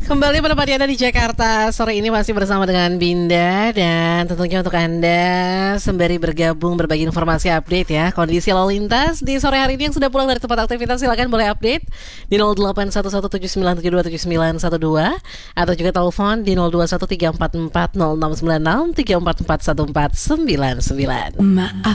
Kembali menemani Anda di Jakarta sore ini masih bersama dengan Binda. Dan tentunya untuk Anda sembari bergabung berbagi informasi update ya kondisi lalu lintas di sore hari ini yang sudah pulang dari tempat aktivitas, silakan boleh update di 081179727912 atau juga telepon di 0213440696 3441499. Maaf